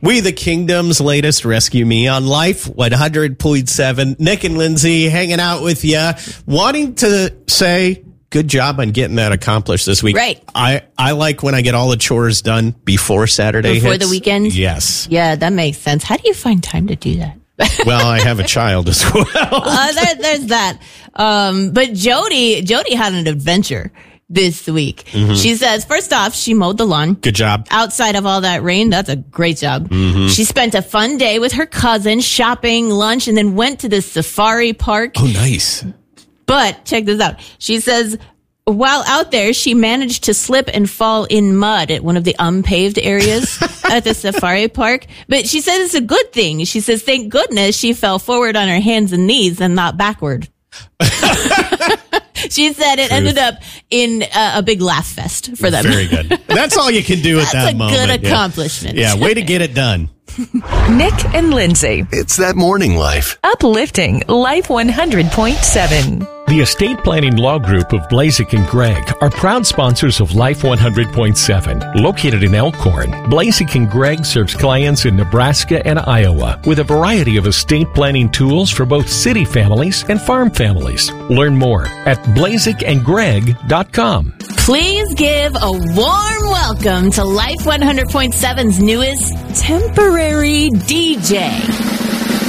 We the Kingdom's latest Rescue Me on Life 100.7. Nick and Lindsay hanging out with you, wanting to say good job on getting that accomplished this week. Right. I like when I get all the chores done before Saturday Before hits. the weekend? Yes. Yeah, that makes sense. How do you find time to do that? Well, I have a child as well. There's that. But Jody had an adventure this week. Mm-hmm. She says, first off, she mowed the lawn. Good job. Outside of all that rain, that's a great job. Mm-hmm. She spent a fun day with her cousin, shopping, lunch, and then went to the safari park. Oh, nice. But check this out. She says, while out there, she managed to slip and fall in mud at one of the unpaved areas at the safari park. But she says it's a good thing. She says, thank goodness she fell forward on her hands and knees and not backward. She said it ended up in a big laugh fest for them. Very good. That's all you can do at that moment. That's a good accomplishment. Yeah, way to get it done. Nick and Lindsay. It's that morning life. Uplifting Life 100.7. The Estate Planning Law Group of Blazek and Gregg are proud sponsors of Life 100.7. Located in Elkhorn, Blazek and Gregg serves clients in Nebraska and Iowa with a variety of estate planning tools for both city families and farm families. Learn more at blazekandgregg.com. Please give a warm welcome to Life 100.7's newest temporary DJ.